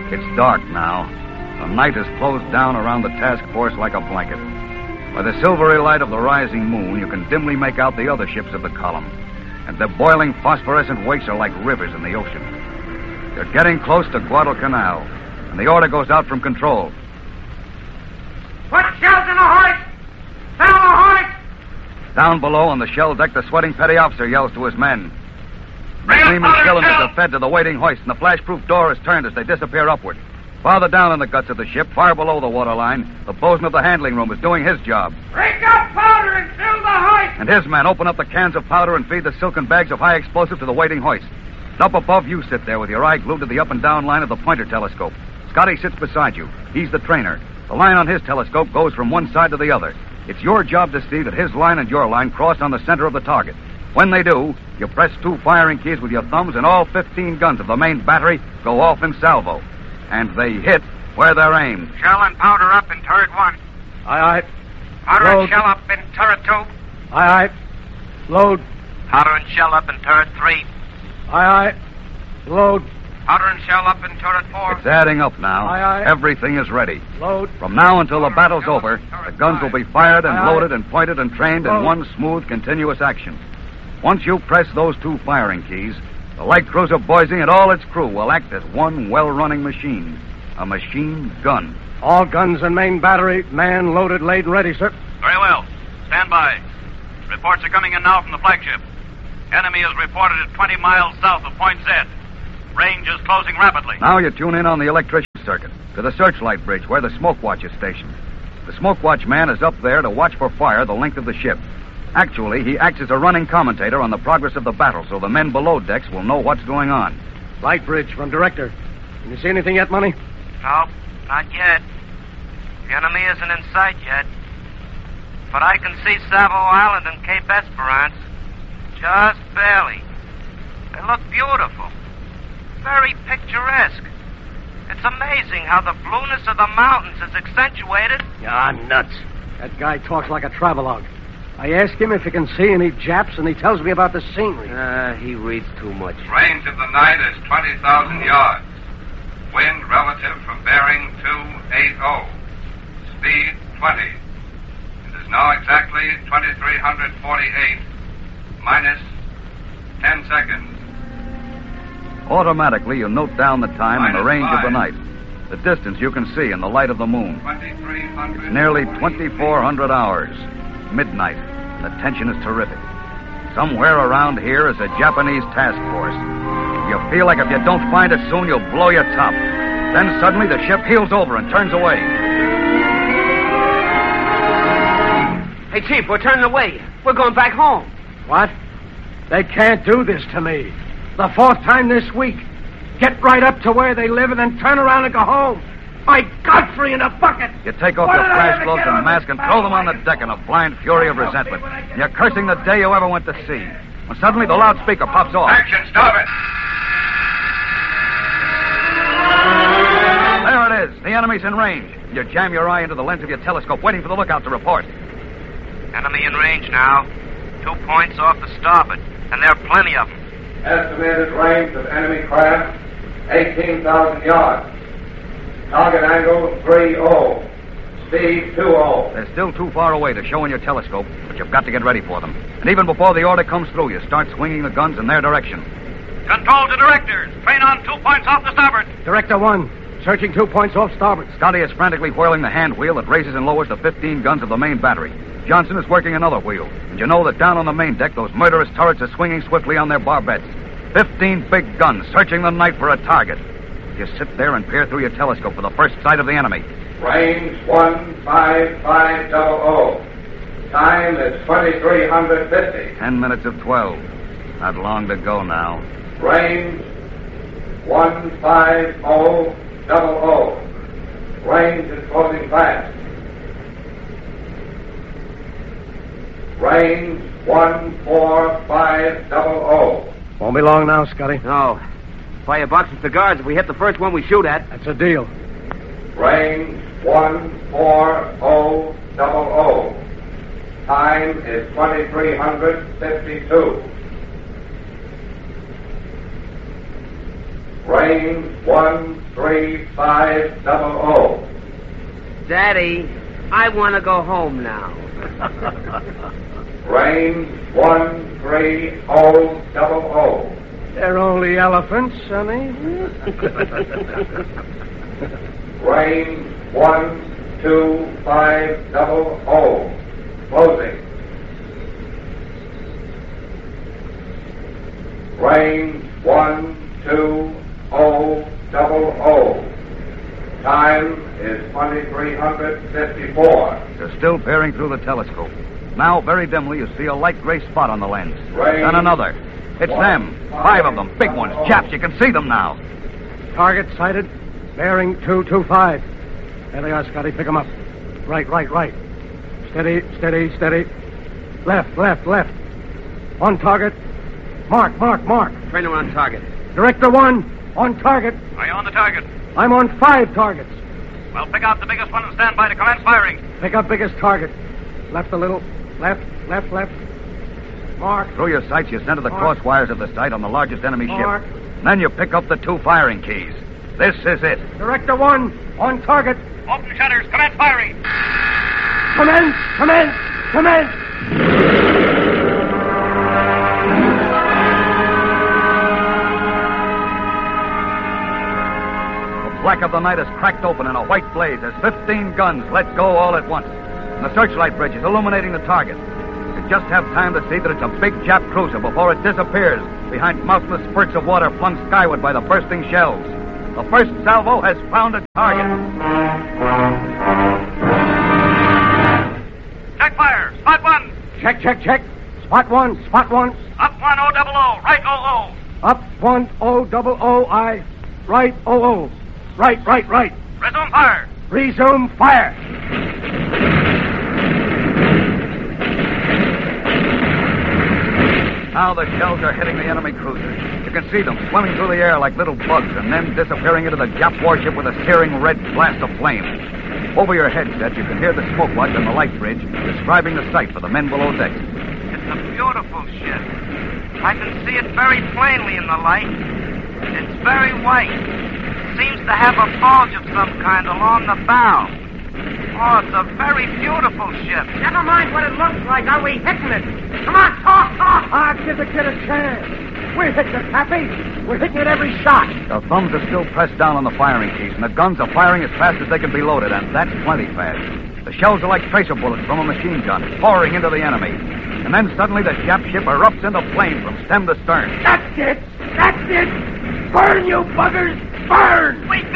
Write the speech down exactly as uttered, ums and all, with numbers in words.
It's dark now. The night has closed down around the task force like a blanket. By the silvery light of the rising moon, you can dimly make out the other ships of the column. And the boiling phosphorescent wakes are like rivers in the ocean. They're getting close to Guadalcanal, and the order goes out from control. Put shells in the hoist! Down the hoist! Down below on the shell deck, the sweating petty officer yells to his men. The Bring gleaming up cylinders shell. are fed to the waiting hoist, and the flash-proof door is turned as they disappear upward. Farther down in the guts of the ship, far below the waterline, the bosun of the handling room is doing his job. Break up powder and fill the hoist! And his men open up the cans of powder and feed the silken bags of high explosive to the waiting hoist. And up above, you sit there with your eye glued to the up and down line of the pointer telescope. Scotty sits beside you. He's the trainer. The line on his telescope goes from one side to the other. It's your job to see that his line and your line cross on the center of the target. When they do, you press two firing keys with your thumbs, and all fifteen guns of the main battery go off in salvo. And they hit where they're aimed. Shell and powder up in turret one. Aye, aye. Powder Load. and shell up in turret two. Aye, aye. Load. Powder and shell up in turret three. Aye, aye. Load. Powder and shell up in turret four. It's adding up now. Aye, aye. Everything is ready. Load. From now until the battle's over, the guns will be fired and Aye, aye. loaded and pointed and trained in Load. one smooth, continuous action. Once you press those two firing keys, the light cruiser Boise and all its crew will act as one well-running machine. A machine gun. All guns and main battery, man, loaded, laid, and ready, sir. Very well. Stand by. Reports are coming in now from the flagship. Enemy is reported at twenty miles south of Point Z. Range is closing rapidly. Now you tune in on the electrician circuit to the searchlight bridge where the smoke watch is stationed. The smoke watch man is up there to watch for fire the length of the ship. Actually, he acts as a running commentator on the progress of the battle, so the men below decks will know what's going on. Light bridge from director. Can you see anything yet, Money? No, not yet. The enemy isn't in sight yet. But I can see Savo Island and Cape Esperance. Just barely. They look beautiful. Very picturesque. It's amazing how the blueness of the mountains is accentuated. Ah, nuts. That guy talks like a travelogue. I ask him if he can see any Japs, and he tells me about the scenery. Uh, he reads too much. Range of the night is twenty thousand yards. Wind relative from bearing two eighty. Speed twenty. It is now exactly twenty-three forty-eight, minus ten seconds. Automatically, you note down the time and the Minus range of the five. night. The distance you can see in the light of the moon. twenty-three hundred. It's nearly twenty-four hundred hours. Midnight. And the tension is terrific. Somewhere around here is a Japanese task force. You feel like if you don't find it soon, you'll blow your top. Then suddenly the ship heels over and turns away. Hey, Chief, we're turning away. We're going back home. What? They can't do this to me. The fourth time this week. Get right up to where they live and then turn around and go home. My Godfrey in a bucket! You take off Why your did I crash ever gloves get and on mask this and throw them on the battle deck in a blind fury of resentment. You're cursing the day you ever went to sea. When suddenly the loudspeaker pops off. Action, stop it! There it is. The enemy's in range. You jam your eye into the lens of your telescope, waiting for the lookout to report. Enemy in range now. Two points off the starboard. And there are plenty of them. Estimated range of enemy craft, eighteen thousand yards. Target angle three oh. Speed two oh. They're still too far away to show in your telescope, but you've got to get ready for them. And even before the order comes through, you start swinging the guns in their direction. Control to directors. Train on two points off the starboard. Director one, searching two points off starboard. Scotty is frantically whirling the hand wheel that raises and lowers the fifteen guns of the main battery. Johnson is working another wheel. And you know that down on the main deck, those murderous turrets are swinging swiftly on their barbettes. Fifteen big guns searching the night for a target. You sit there and peer through your telescope for the first sight of the enemy. Range one five five oh. Time is twenty-three fifty. Ten minutes of twelve. Not long to go now. Range one five oh. Range is closing fast. Range one four five oh. Won't be long now, Scotty. No. Buy a box of cigars if we hit the first one we shoot at. That's a deal. Range one four oh. Time is twenty-three fifty-two. Range one three five double O. Daddy, I want to go home now. Range one three O double O. They're only elephants, Sonny. Range one two five double O. Closing. Range one two O double O. Time is twenty-three fifty-four. They're still peering through the telescope. Now, very dimly, you see a light gray spot on the lens. Range Then another. It's one, them. Five of them. Big ones. Chaps. You can see them now. Target sighted. Bearing two two five. There they are, Scotty. Pick them up. Right, right, right. Steady, steady, steady. Left, left, left. On target. Mark, mark, mark. Trainer on target. Director one, on target. Are you on the target? I'm on five targets. Well, pick out the biggest one and stand by to commence firing. Pick up biggest target. Left a little. Left, left, left. Mark. Through your sights, you center the Mark. cross wires of the sight on the largest enemy Mark. ship. Then you pick up the two firing keys. This is it. Director one, on target. Open shutters. Commence firing. Commence, commence, commence. The black of the night is cracked open in a white blaze as fifteen guns let go all at once. And the searchlight bridge is illuminating the target. You just have time to see that it's a big Jap cruiser before it disappears behind mountainous spurts of water flung skyward by the bursting shells. The first salvo has found its target. Check fire. Spot one. Check, check, check. Spot one, spot one. Up one O double O. Right O O. Up one O double O I. Right O O. Right, right, right. Resume fire. Resume fire. Now the shells are hitting the enemy cruiser. You can see them swimming through the air like little bugs and then disappearing into the Jap warship with a searing red blast of flame. Over your headset, you can hear the smoke watch on the light bridge describing the sight for the men below deck. It's a beautiful ship. I can see it very plainly in the light. It's very white. Seems to have a bulge of some kind along the bow. Oh, it's a very beautiful ship. Never mind what it looks like. Are we hitting it? Come on, talk, talk. Ah, give the kid a chance. We're hitting it, Pappy. We're hitting it every shot. The thumbs are still pressed down on the firing keys, and the guns are firing as fast as they can be loaded, and that's plenty fast. The shells are like tracer bullets from a machine gun, pouring into the enemy. And then suddenly the Jap ship erupts into flame from stem to stern. That's it. That's it. Burn, you buggers. Burn. We